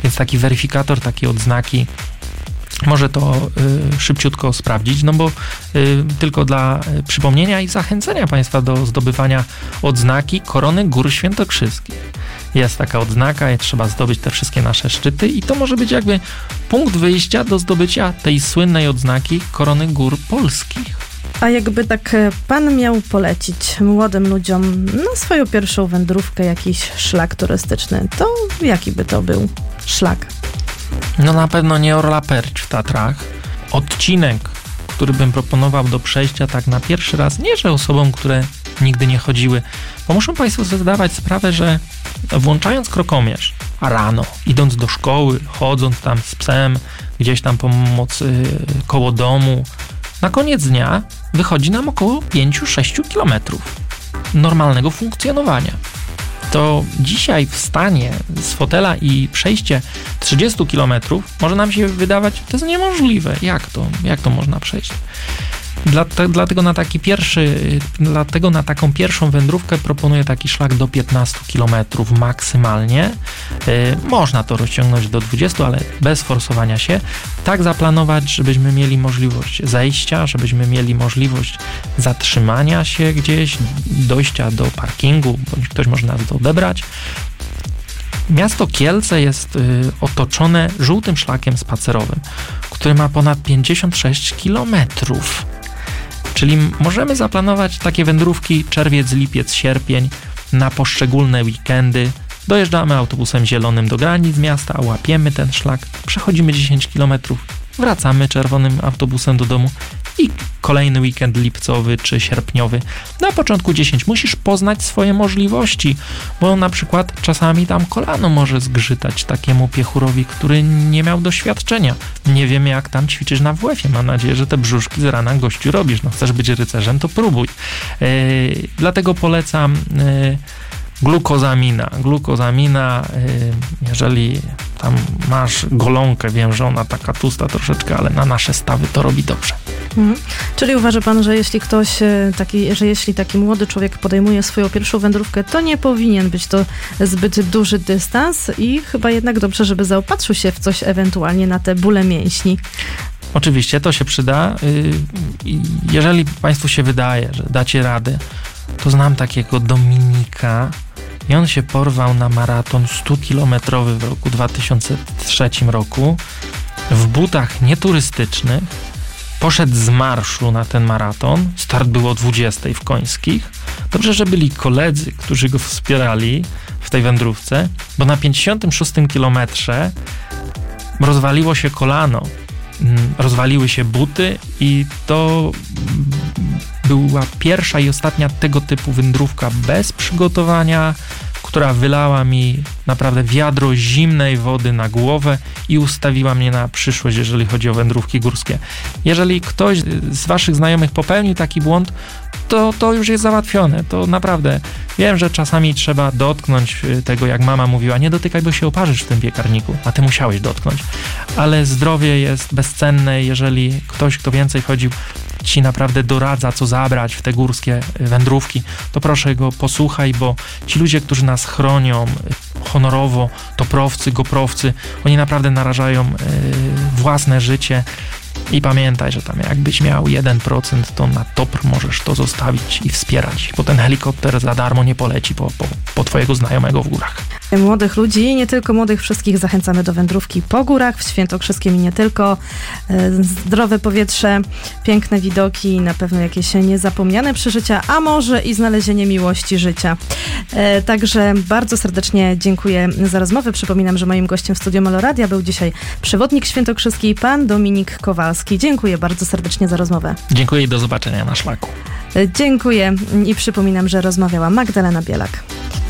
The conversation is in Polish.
Więc taki weryfikator, takie odznaki może to szybciutko sprawdzić, no bo tylko dla przypomnienia i zachęcenia Państwa do zdobywania odznaki Korony Gór Świętokrzyskich. Jest taka odznaka i trzeba zdobyć te wszystkie nasze szczyty i to może być jakby punkt wyjścia do zdobycia tej słynnej odznaki Korony Gór Polskich. A jakby tak pan miał polecić młodym ludziom na swoją pierwszą wędrówkę jakiś szlak turystyczny, to jaki by to był szlak? No na pewno nie Orla Perć w Tatrach. Odcinek, który bym proponował do przejścia tak na pierwszy raz, nie że osobom, które nigdy nie chodziły, bo muszą Państwo sobie zdawać sprawę, że włączając krokomierz, a rano, idąc do szkoły, chodząc tam z psem, gdzieś tam koło domu, na koniec dnia wychodzi nam około 5-6 kilometrów normalnego funkcjonowania. To dzisiaj wstanie z fotela i przejście 30 kilometrów może nam się wydawać, to jest niemożliwe. Jak to można przejść? Dlatego na taką pierwszą wędrówkę proponuję taki szlak do 15 km maksymalnie. Można to rozciągnąć do 20, ale bez forsowania się. Tak zaplanować, żebyśmy mieli możliwość zejścia, żebyśmy mieli możliwość zatrzymania się gdzieś, dojścia do parkingu, bądź ktoś może nas odebrać. Miasto Kielce jest otoczone żółtym szlakiem spacerowym, który ma ponad 56 kilometrów. Czyli możemy zaplanować takie wędrówki czerwiec, lipiec, sierpień na poszczególne weekendy. Dojeżdżamy autobusem zielonym do granic miasta, łapiemy ten szlak, przechodzimy 10 km, wracamy czerwonym autobusem do domu i kolejny weekend lipcowy czy sierpniowy. Na początku 10 musisz poznać swoje możliwości, bo na przykład czasami tam kolano może zgrzytać takiemu piechurowi, który nie miał doświadczenia. Nie wiemy, jak tam ćwiczysz na WF-ie. Mam nadzieję, że te brzuszki z rana gościu robisz. No chcesz być rycerzem, to próbuj. Dlatego polecam glukozamina, jeżeli tam masz golonkę, wiem, że ona taka tłusta troszeczkę, ale na nasze stawy to robi dobrze. Czyli uważa pan, że jeśli taki młody człowiek podejmuje swoją pierwszą wędrówkę, to nie powinien być to zbyt duży dystans i chyba jednak dobrze, żeby zaopatrzył się w coś ewentualnie na te bóle mięśni. Oczywiście, to się przyda. Jeżeli Państwu się wydaje, że dacie radę, to znam takiego Dominika i on się porwał na maraton 100-kilometrowy w roku 2003 roku w butach nieturystycznych. Poszedł z marszu na ten maraton. Start był o 20 w Końskich. Dobrze, że byli koledzy, którzy go wspierali w tej wędrówce, bo na 56 kilometrze rozwaliło się kolano, rozwaliły się buty i to była pierwsza i ostatnia tego typu wędrówka bez przygotowania, która wylała mi naprawdę wiadro zimnej wody na głowę i ustawiła mnie na przyszłość, jeżeli chodzi o wędrówki górskie. Jeżeli ktoś z Waszych znajomych popełnił taki błąd, to już jest załatwione. To naprawdę wiem, że czasami trzeba dotknąć tego, jak mama mówiła, nie dotykaj, bo się oparzysz w tym piekarniku, a ty musiałeś dotknąć. Ale zdrowie jest bezcenne, jeżeli ktoś, kto więcej chodził, ci naprawdę doradza, co zabrać w te górskie wędrówki, to proszę go posłuchaj, bo ci ludzie, którzy nas chronią honorowo, toprowcy, goprowcy, oni naprawdę narażają własne życie. I pamiętaj, że tam jakbyś miał 1%, to na TOPR możesz to zostawić i wspierać, bo ten helikopter za darmo nie poleci po twojego znajomego w górach. Młodych ludzi i nie tylko młodych, wszystkich zachęcamy do wędrówki po górach, w Świętokrzyskiem i nie tylko. Zdrowe powietrze, piękne widoki, na pewno jakieś niezapomniane przeżycia, a może i znalezienie miłości życia. Także bardzo serdecznie dziękuję za rozmowę. Przypominam, że moim gościem w studiu Meloradia był dzisiaj przewodnik świętokrzyski, pan Dominik Kowalski. Dziękuję bardzo serdecznie za rozmowę. Dziękuję i do zobaczenia na szlaku. Dziękuję i przypominam, że rozmawiała Magdalena Bielak.